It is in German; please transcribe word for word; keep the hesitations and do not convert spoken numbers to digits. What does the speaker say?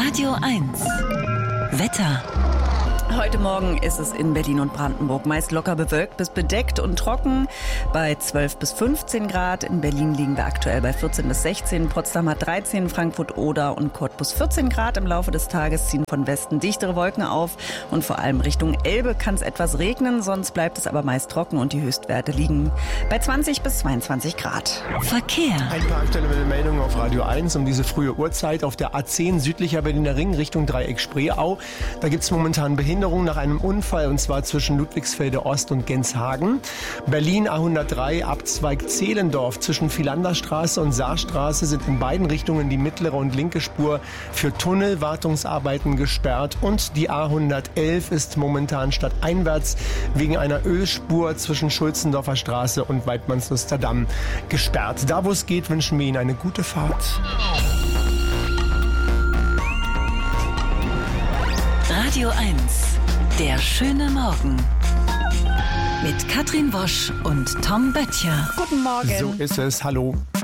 Radio eins. Wetter. Heute Morgen ist es in Berlin und Brandenburg meist locker bewölkt bis bedeckt und trocken bei zwölf bis fünfzehn Grad. In Berlin liegen wir aktuell bei vierzehn bis sechzehn, Potsdam hat dreizehn, Frankfurt, Oder und Cottbus vierzehn Grad. Im Laufe des Tages ziehen von Westen dichtere Wolken auf und vor allem Richtung Elbe kann es etwas regnen, sonst bleibt es aber meist trocken und die Höchstwerte liegen bei zwanzig bis zweiundzwanzig Grad. Verkehr. Ein paar aktuelle Meldungen auf Radio eins um diese frühe Uhrzeit auf der A zehn südlicher Berliner Ring Richtung Dreieck Spreeau. Da gibt es momentan Behinderung nach einem Unfall und zwar zwischen Ludwigsfelde Ost und Genshagen. Berlin A hundertdrei Abzweig Zehlendorf zwischen Philanderstraße und Saarstraße sind in beiden Richtungen die mittlere und linke Spur für Tunnelwartungsarbeiten gesperrt und die A hundertelf ist momentan stadteinwärts wegen einer Ölspur zwischen Schulzendorfer Straße und Weidmannsluster Damm gesperrt. Da wo es geht, wünschen wir Ihnen eine gute Fahrt. Radio eins. Der schöne Morgen. Mit Katrin Wosch und Tom Böttcher. Guten Morgen. So ist es. Hallo.